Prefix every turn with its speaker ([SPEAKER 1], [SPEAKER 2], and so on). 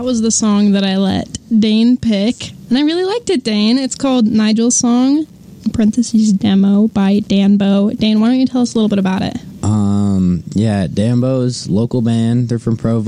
[SPEAKER 1] that was the song that I let Dane pick. And I really liked it, Dane. It's called Nigel's Song, parentheses demo by Danbo. Dane, why don't you tell us a little bit about it?
[SPEAKER 2] Yeah, Danbo's local band. They're from Provo.